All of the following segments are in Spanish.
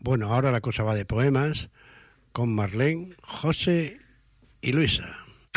Bueno, ahora la cosa va de poemas con Marlene, José y Luisa.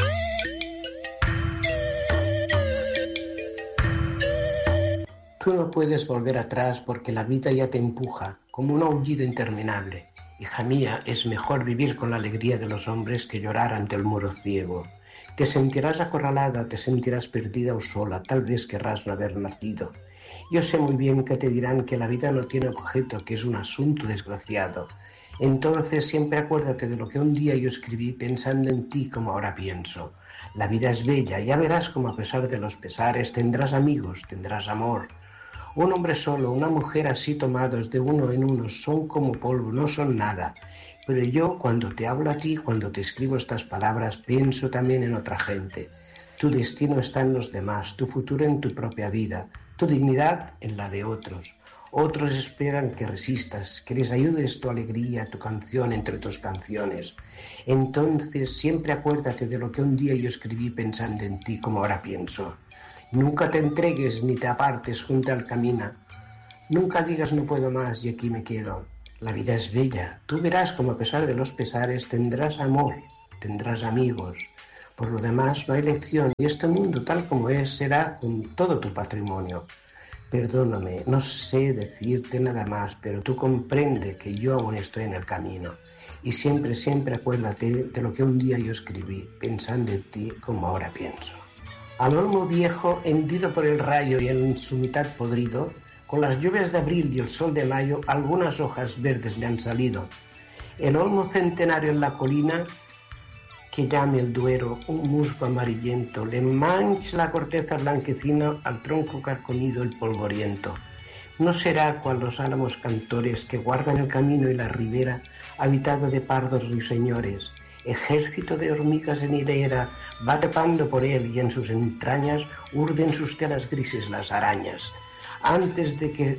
Tú no puedes volver atrás porque la vida ya te empuja como un aullido interminable. Hija mía, es mejor vivir con la alegría de los hombres que llorar ante el muro ciego. Te sentirás acorralada, te sentirás perdida o sola, tal vez querrás no haber nacido. Yo sé muy bien que te dirán que la vida no tiene objeto, que es un asunto desgraciado. Entonces siempre acuérdate de lo que un día yo escribí pensando en ti como ahora pienso. La vida es bella, ya verás como a pesar de los pesares tendrás amigos, tendrás amor. Un hombre solo, una mujer así tomados de uno en uno son como polvo, no son nada. Pero yo cuando te hablo a ti, cuando te escribo estas palabras, pienso también en otra gente. Tu destino está en los demás, tu futuro en tu propia vida, tu dignidad en la de otros. Otros esperan que resistas, que les ayudes tu alegría, tu canción entre tus canciones. Entonces siempre acuérdate de lo que un día yo escribí pensando en ti como ahora pienso. Nunca te entregues ni te apartes junto al camino. Nunca digas no puedo más y aquí me quedo. La vida es bella. Tú verás como a pesar de los pesares tendrás amor, tendrás amigos. Por lo demás no hay lección y este mundo tal como es será con todo tu patrimonio. Perdóname, no sé decirte nada más, pero tú comprende que yo aún estoy en el camino. Y siempre, siempre acuérdate de lo que un día yo escribí, pensando en ti como ahora pienso. Al olmo viejo, hendido por el rayo y en su mitad podrido, con las lluvias de abril y el sol de mayo, algunas hojas verdes le han salido. El olmo centenario en la colina, que llame el Duero, un musgo amarillento, le mancha la corteza blanquecina al tronco carcomido el polvoriento. No será cual los álamos cantores que guardan el camino y la ribera, habitado de pardos ruiseñores. Ejército de hormigas en hilera va trepando por él y en sus entrañas urden sus telas grises las arañas. Antes que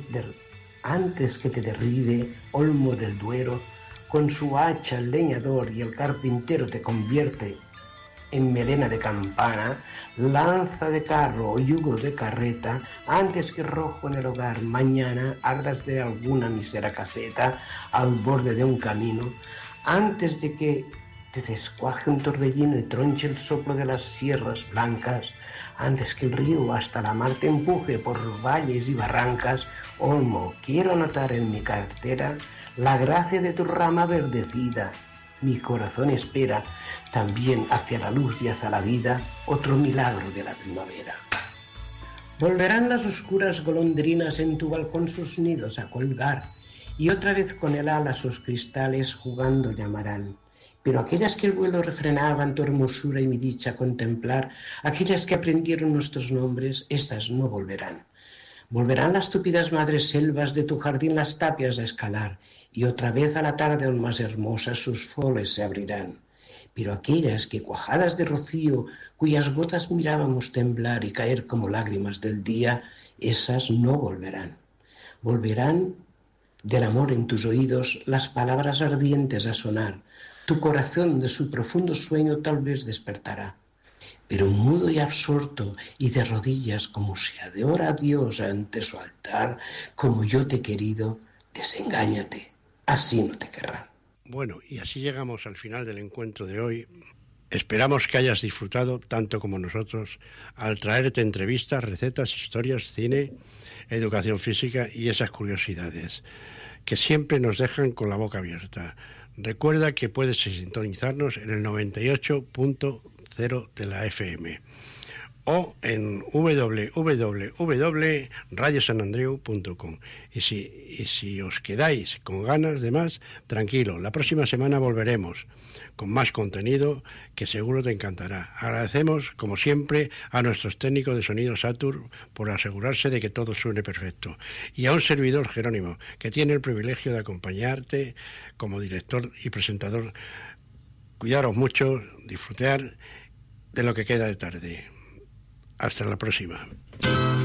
te derribe, olmo del Duero, con su hacha el leñador y el carpintero te convierte en melena de campana, lanza de carro o yugo de carreta, antes que rojo en el hogar mañana ardas de alguna mísera caseta al borde de un camino, antes de que te descuaje un torbellino y tronche el soplo de las sierras blancas, antes que el río hasta la mar te empuje por valles y barrancas, olmo, quiero anotar en mi cartera la gracia de tu rama verdecida. Mi corazón espera también hacia la luz y hacia la vida otro milagro de la primavera. Volverán las oscuras golondrinas en tu balcón sus nidos a colgar y otra vez con el ala sus cristales jugando llamarán. Pero aquellas que el vuelo refrenaban tu hermosura y mi dicha contemplar, aquellas que aprendieron nuestros nombres, estas no volverán. Volverán las túpidas madres selvas de tu jardín las tapias a escalar, y otra vez a la tarde aún más hermosas sus foles se abrirán. Pero aquellas que cuajadas de rocío, cuyas gotas mirábamos temblar y caer como lágrimas del día, esas no volverán. Volverán del amor en tus oídos las palabras ardientes a sonar, tu corazón de su profundo sueño tal vez despertará. Pero mudo y absorto y de rodillas como si adora a Dios ante su altar, como yo te he querido, desengáñate, así no te querrán. Bueno, y así llegamos al final del encuentro de hoy. Esperamos que hayas disfrutado tanto como nosotros al traerte entrevistas, recetas, historias, cine, educación física y esas curiosidades que siempre nos dejan con la boca abierta. Recuerda que puedes sintonizarnos en el 98.0 de la FM o en www.radiosanandreu.com. Y si os quedáis con ganas de más, tranquilo, la próxima semana volveremos con más contenido que seguro te encantará. Agradecemos, como siempre, a nuestros técnicos de sonido Satur por asegurarse de que todo suene perfecto, y a un servidor, Jerónimo, que tiene el privilegio de acompañarte como director y presentador. Cuidaros mucho, disfrutar de lo que queda de tarde. Hasta la próxima.